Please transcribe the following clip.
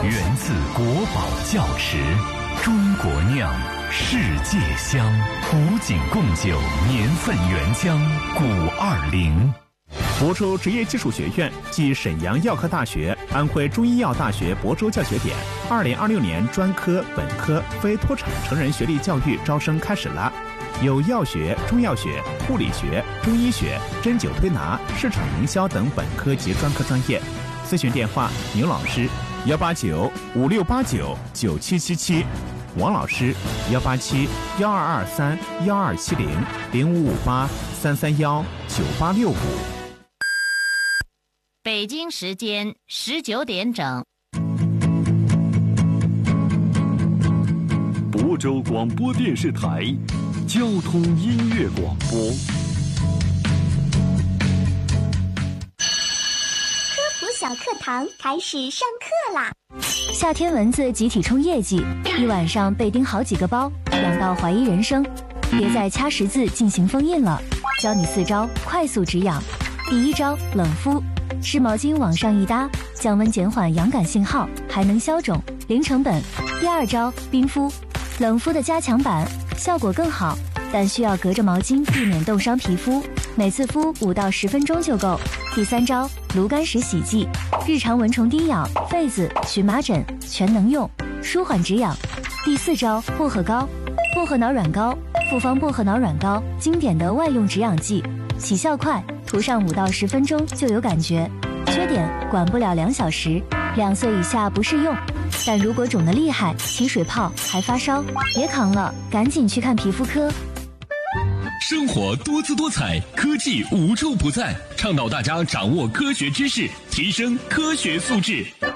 源自国宝窖池，中国酿，世界香。古井贡酒年份原浆520。 亳州职业技术学院暨沈阳药科大学、安徽中医药大学亳州教学点2026年专科、本科、非脱产成人学历教育招生开始了。有药学、中药学、护理学、中医学、针灸推拿、市场营销等本科及专科专业。咨询电话：牛老师18956899777，王老师187-1223-1270-0558-331-9865。 北京时间19点整。 亳州广播电视台交通音乐广播。 科普小课堂开始上课啦！ 夏天蚊子集体冲业绩，一晚上被叮好几个包，痒到怀疑人生。别再掐十字进行封印了，教你4招快速止痒。第1招，冷敷。湿毛巾往上一搭，降温减缓痒感信号，还能消肿，零成本。第2招，冰敷。冷敷的加强版，效果更好，但需要隔着毛巾避免冻伤皮肤，每次敷5到10分钟就够。第3招，炉甘石洗剂。日常蚊虫叮咬、痱子、荨麻疹全能用，舒缓止痒。第4招，薄荷膏。薄荷脑软膏，复方薄荷脑软膏，经典的外用止痒剂，起效快，涂上5到10分钟就有感觉。缺点，管不了2小时，2岁以下不适用。但如果肿得厉害，起水泡还发烧，别扛了，赶紧去看皮肤科。 生活多姿多彩，科技无处不在，倡导大家掌握科学知识，提升科学素质。